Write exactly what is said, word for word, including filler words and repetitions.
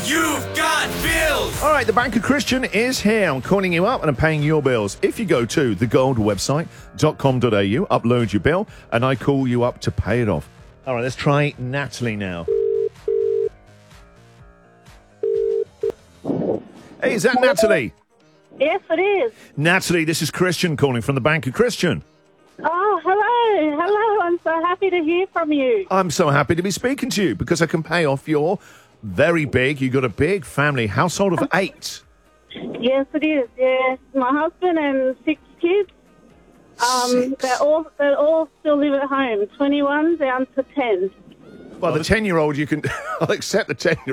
You've got bills! All right, the Bank of Christian is here. I'm calling you up and I'm paying your bills. If you go to the gold website dot com dot a u, upload your bill, and I call you up to pay it off. All right, let's try Natalie now. Hey, is that Natalie? Yes, it is. Natalie, this is Christian calling from the Bank of Christian. Oh, hello. Hello. I'm so happy to hear from you. I'm so happy to be speaking to you because I can pay off your very big, you got a big family, household of eight. Yes, it is. Yes, my husband and six kids. Um, Six. they're all they all still live at home. Twenty-one down to ten. Well, the ten-year-old, you can, I'll accept the ten-year-old.